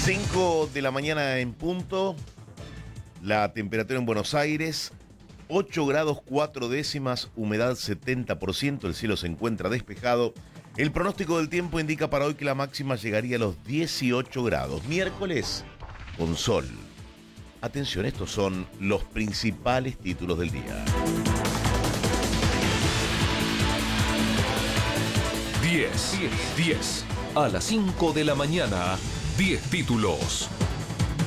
5 de la mañana en punto, la temperatura en Buenos Aires, 8 grados 4 décimas, humedad 70%, el cielo se encuentra despejado. El pronóstico del tiempo indica para hoy que la máxima llegaría a los 18 grados. Miércoles, con sol. Atención, estos son los principales títulos del día. 10. A las 5 de la mañana, 10 títulos.